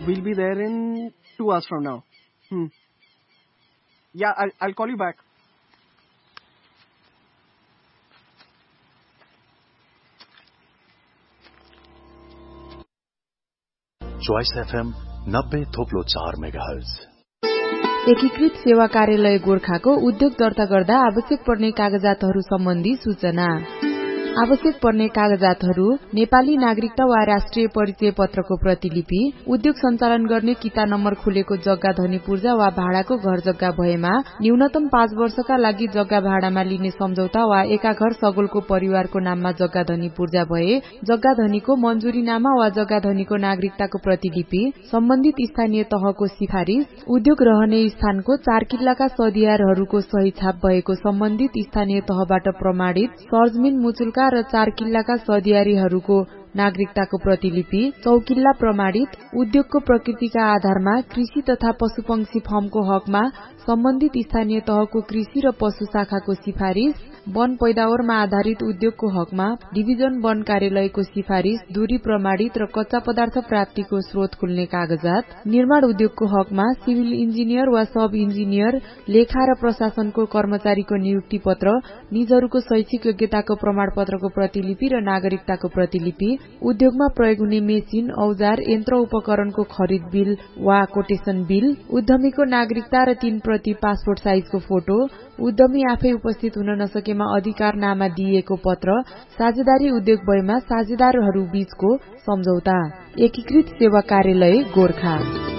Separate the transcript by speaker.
Speaker 1: We'll be there in 2 hours from now. Yeah, I'll call you back.
Speaker 2: Choice FM 90.4 megahertz.
Speaker 3: एकीकृत सेवा कार्यालय गोरखाको उद्योग दर्ता गर्दा आवश्यक पर्ने कागजातहरू सम्बन्धी सूचना। आवश्यक पर्ने कागजातहरू नेपाली नागरिकता वा राष्ट्रिय परिचय पत्रको प्रतिलिपि, उद्योग सञ्चालन गर्ने किता नम्बर खुलेको जग्गा धनी पूर्जा वा भाडाको घर जग्गा भएमा न्यूनतम 5 वर्षका लागि जग्गा भाडामा लिने सम्झौता वा एका घर सगोलको परिवारको नाममा जग्गा धनी पूर्जा भए जग्गा धनीको मन्जुरीनामा वा जग्गा धनीको नागरिकताको प्रतिलिपि, सम्बन्धित स्थानीय तहको सिफारिश, उद्योग रहने स्थानको 4 किल्लाका सदियारहरूको सही छाप भएको सम्बन्धित स्थानीय तहबाट प्रमाणित सर्जमिन मुचुल्का र 4 किल्लाका सदियारीहरूको नागरिकताको प्रतिलिपि, चौकिल्ला प्रमाणित, उद्योगको प्रकृतिका आधारमा कृषि तथा पशुपंक्षी फर्मको हकमा सम्बन्धित स्थानीय तहको कृषि र पशु शाखाको सिफारिश, वन पैदावारमा आधारित उद्योगको हकमा डिभिजन वन कार्यालयको सिफारिश, दूरी प्रमाणित र कच्चा पदार्थ प्राप्तिको स्रोत खुल्ने कागजात, निर्माण उद्योगको हकमा सिभिल इन्जिनियर वा सब इन्जिनियर, लेखा र प्रशासनको कर्मचारीको नियुक्ति पत्र, निजहरूको शैक्षिक योग्यताको प्रमाणपत्रको प्रतिलिपि र नागरिकताको प्रतिलिपि, उद्योगमा प्रयोग हुने मेसिन, औजार, यन्त्र उपकरणको खरिद बिल वा कोटेसन बिल, उद्यमीको नागरिकता र 3 प्रति पासपोर्ट साइजको फोटो, उद्यमी आफै उपस्थित हुन नसकेमा अधिकारनामा दिएको पत्र, साझेदारी उद्योग भएमा साझेदारहरू बीचको सम्झौता। एकीकृत सेवा कार्यालय गोरखा।